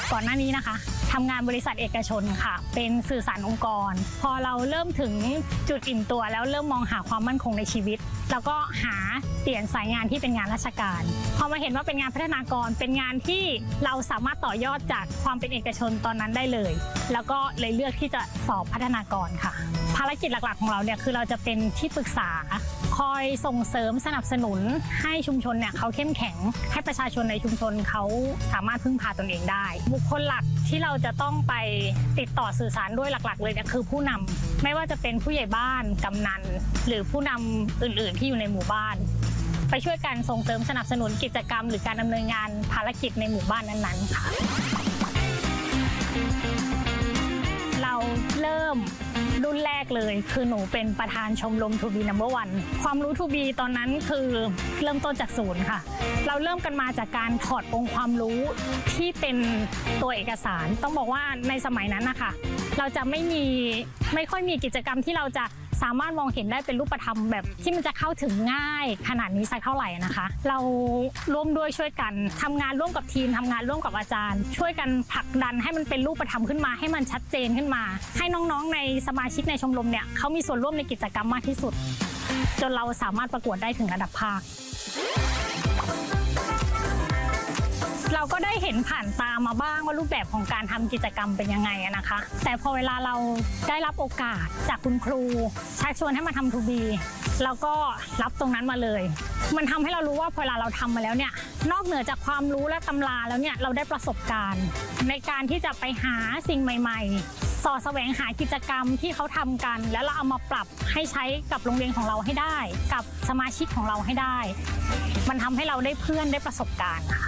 ก่อนหน้านี้นะคะทำงานบริษัทเอกชนค่ะเป็นสื่อสารองค์กรพอเราเริ่มถึงจุดอิ่มตัวแล้วเริ่มมองหาความมั่นคงในชีวิตแล้วก็หาเปลี่ยนสายงานที่เป็นงานราชการพอมาเห็นว่าเป็นงานพัฒนากรเป็นงานที่เราสามารถต่อยอดจากความเป็นเอกชนตอนนั้นได้เลยแล้วก็เลยเลือกที่จะสอบพัฒนากรค่ะภารกิจหลักๆของเราเนี่ยคือเราจะเป็นที่ปรึกษาคอยส่งเสริมสนับสนุนให้ชุมชนเนี่ยเขาเข้มแข็งให้ประชาชนในชุมชนเขาสามารถพึ่งพาตนเองได้บุคคลหลักที่เราจะต้องไปติดต่อสื่อสารด้วยหลักๆเลยเนี่ยคือผู้นำไม่ว่าจะเป็นผู้ใหญ่บ้านกำนันหรือผู้นำอื่นๆที่อยู่ในหมู่บ้านไปช่วยกันส่งเสริมสนับสนุนกิจกรรมหรือการดำเนินงานภารกิจในหมู่บ้านนั้นๆค่ะเราเริ่มรุ่นแรกเลยคือหนูเป็นประธานชมรม To Be Number One ความรู้ To Be ตอนนั้นคือเริ่มต้นจากศูนย์ค่ะเราเริ่มกันมาจากการถอดองค์ความรู้ที่เป็นตัวเอกสารต้องบอกว่าในสมัยนั้นนะคะเราจะไม่ค่อยมีกิจกรรมที่เราจะสามารถมองเห็นได้เป็นรูปธรรมแบบที่มันจะเข้าถึงง่ายขนาดนี้สักเท่าไหร่นะคะเราร่วมด้วยช่วยกันทำงานร่วมกับทีมทำงานร่วมกับอาจารย์ช่วยกันผลักดันให้มันเป็นรูปธรรมขึ้นมาให้มันชัดเจนขึ้นมาให้น้องๆในสมาชิกในชมรมเนี่ยเขามีส่วนร่วมในกิจกรรมมากที่สุดจนเราสามารถประกวดได้ถึงระดับภาคเราก็ได้เห็นผ่านตามาบ้างว่ารูปแบบของการทำกิจกรรมเป็นยังไงนะคะแต่พอเวลาเราได้รับโอกาสจากคุณครูชักชวนให้มาทำ To Be เราก็รับตรงนั้นมาเลยมันทำให้เรารู้ว่าพอเวลาเราทำมาแล้วเนี่ยนอกเหนือจากความรู้และตำราแล้วเนี่ยเราได้ประสบการณ์ในการที่จะไปหาสิ่งใหม่ๆสอดแสวงหากิจกรรมที่เขาทำกันแล้วเราเอามาปรับให้ใช้กับโรงเรียนของเราให้ได้กับสมาชิกของเราให้ได้มันทำให้เราได้เพื่อนได้ประสบการณ์ค่ะ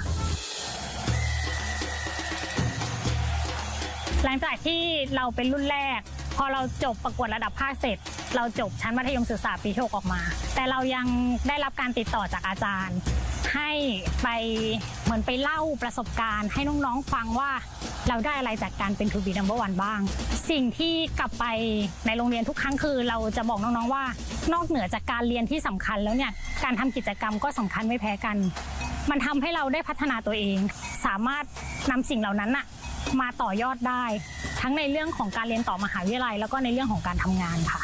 หลังจากที่เราเป็นรุ่นแรกพอเราจบประกวดระดับภาคเสร็จเราจบชั้นมัธยมศึกษาปีที่ 6ออกมาแต่เรายังได้รับการติดต่อจากอาจารย์ให้ไปเหมือนไปเล่าประสบการณ์ให้น้องๆฟังว่าเราได้อะไรจากการเป็น To Be Number One บ้างสิ่งที่กลับไปในโรงเรียนทุกครั้งคือเราจะบอกน้องๆว่านอกเหนือจากการเรียนที่สำคัญแล้วเนี่ยการทำกิจกรรมก็สำคัญไม่แพ้กันมันทำให้เราได้พัฒนาตัวเองสามารถนำสิ่งเหล่านั้นมาต่อยอดได้ทั้งในเรื่องของการเรียนต่อมหาวิทยาลัยแล้วก็ในเรื่องของการทำงานค่ะ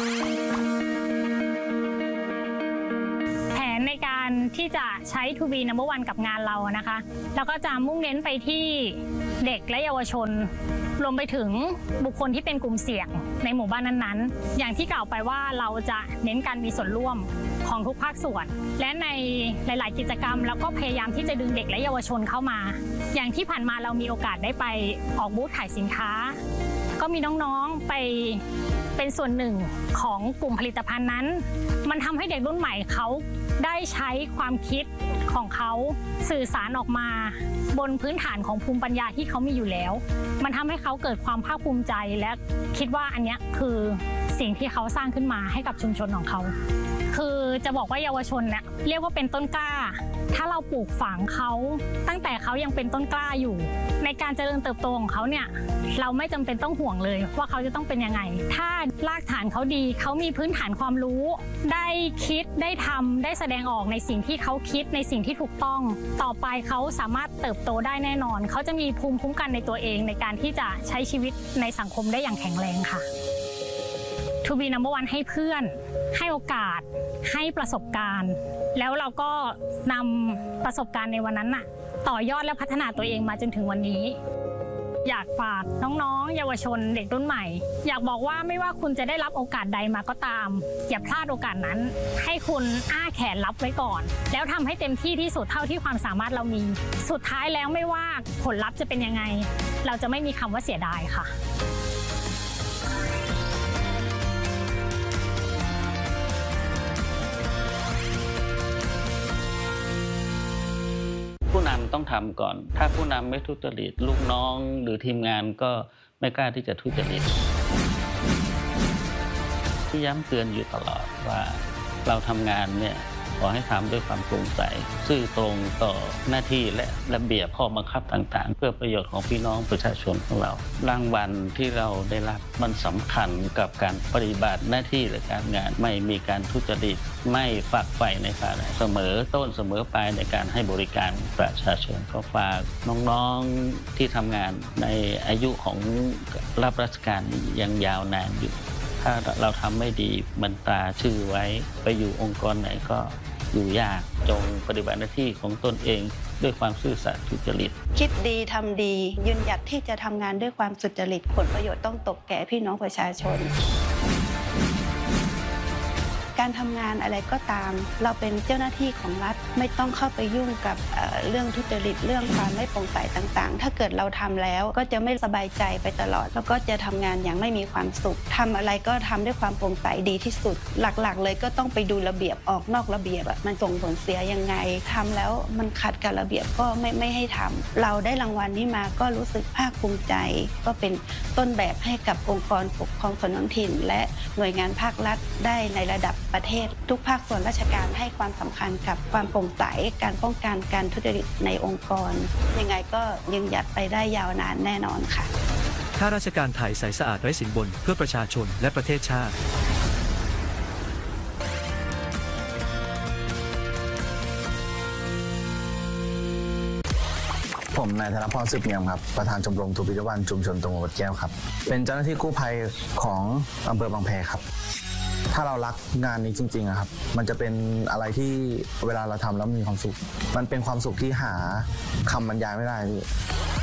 แผนในการที่จะใช้ To Be Number One กับงานเรานะคะแล้วก็จะมุ่งเน้นไปที่เด็กและเยาวชนรวมไปถึงบุคคลที่เป็นกลุ่มเสี่ยงในหมู่บ้านนั้นๆอย่างที่กล่าวไปว่าเราจะเน้นการมีส่วนร่วมของทุกภาคส่วนและในหลายๆกิจกรรมแล้วก็พยายามที่จะดึงเด็กและเยาวชนเข้ามาอย่างที่ผ่านมาเรามีโอกาสได้ไปออกบูธขายสินค้าก็มีน้องๆไปเป็นส่วนหนึ่งของกลุ่มผลิตภัณฑ์นั้นมันทำให้เด็กรุ่นใหม่เขาได้ใช้ความคิดของเขาสื่อสารออกมาบนพื้นฐานของภูมิปัญญาที่เขามีอยู่แล้วมันทำให้เขาเกิดความภาคภูมิใจและคิดว่าอันนี้คือสิ่งที่เขาสร้างขึ้นมาให้กับชุมชนของเขาคือจะบอกว่าเยาวชนเนี่ยเรียกว่าเป็นต้นกล้าถ้าเราปลูกฝังเขาตั้งแต่เขายังเป็นต้นกล้าอยู่ในการเจริญเติบโตของเขาเนี่ยเราไม่จำเป็นต้องห่วงเลยว่าเขาจะต้องเป็นยังไงถ้ารากฐานเขาดีเขามีพื้นฐานความรู้ได้คิดได้ทำได้แสดงออกในสิ่งที่เขาคิดในสิ่งที่ถูกต้องต่อไปเขาสามารถเติบโตได้แน่นอนเขาจะมีภูมิคุ้มกันในตัวเองในการที่จะใช้ชีวิตในสังคมได้อย่างแข็งแรงค่ะ To Be Number One ให้เพื่อนให้โอกาสให้ประสบการณ์แล้วเราก็นำประสบการณ์ในวันนั้นต่อยอดและพัฒนาตัวเองมาจนถึงวันนี้อยากฝากน้องๆเยาวชนเด็กรุ่นใหม่อยากบอกว่าไม่ว่าคุณจะได้รับโอกาสใดมาก็ตามอย่าพลาดโอกาสนั้นให้คุณอ้าแขนรับไว้ก่อนแล้วทำให้เต็มที่ที่สุดเท่าที่ความสามารถเรามีสุดท้ายแล้วไม่ว่าผลลัพธ์จะเป็นยังไงเราจะไม่มีคำว่าเสียดายค่ะผู้นำต้องทำก่อนถ้าผู้นำไม่ทุจริตลูกน้องหรือทีมงานก็ไม่กล้าที่จะทุจริตที่ย้ำเตือนอยู่ตลอดว่าเราทำงานเนี่ยอให้ทำด้วยความโปร่งใสซื่อตรงต่อหน้าที่และระเบียบข้อบังคับต่างๆ เพื่อประโยชน์ของพี่น้องประชาชนของเรารางวัลที่เราได้รับมันสำคัญกับการปฏิบัติหน้าที่และการงานไม่มีการทุจริตไม่ฝักใฝ่ในการเสมอต้นเสมอปลายในการให้บริการประชาชนก็ฝากน้องๆที่ทำงานในอายุของรับราชการยังยาวนานอยู่ถ้าเราทำไม่ดีมันตราชื่อไว้ไปอยู่องค์กรไหนก็อยู่ยากจงปฏิบัติหน้าที่ของตนเองด้วยความซื่อสัตย์สุจริตคิดดีทำดียืนหยัดที่จะทำงานด้วยความสุจริตผลประโยชน์ต้องตกแก่พี่น้องประชาชนการทำงานอะไรก็ตามเราเป็นเจ้าหน้าที่ของรัฐไม่ต้องเข้าไปยุ่งกับเรื่องทุจริตเรื่องความไม่โปร่งใสต่างๆถ้าเกิดเราทำแล้วก็จะไม่สบายใจไปตลอดแล้วก็จะทำงานอย่างไม่มีความสุขทำอะไรก็ทำด้วยความโปร่งใสดีที่สุดหลักๆเลยก็ต้องไปดูระเบียบออกนอกระเบียบมันส่งผลเสียยังไงทำแล้วมันขัดกับระเบียบก็ไม่ให้ทำเราได้รางวัลนี้มาก็รู้สึกภาคภูมิใจก็เป็นต้นแบบให้กับองค์กรปกครองส่วนท้องถิ่นและหน่วยงานภาครัฐได้ในระดับประเทศทุกภาคส่วนราชการให้ความสำคัญกับความโปร่งใสการป้องกันการทุจริตในองค์กรยังไงก็ยืนหยัดไปได้ยาวนานแน่นอนค่ะข้าราชการไทยใสสะอาดไร้สินบนเพื่อประชาชนและประเทศชาติผมนายธนพรสืบเนียมครับประธานชมรมทุพิรวันชุมชนตรงวัดแก้วครับเป็นเจ้าหน้าที่กู้ภัยของอำเภอบางแพครับถ้าเรารักงานนี้จริงๆครับมันจะเป็นอะไรที่เวลาเราทำแล้วมีความสุขมันเป็นความสุขที่หาคำบรรยายไม่ได้พี่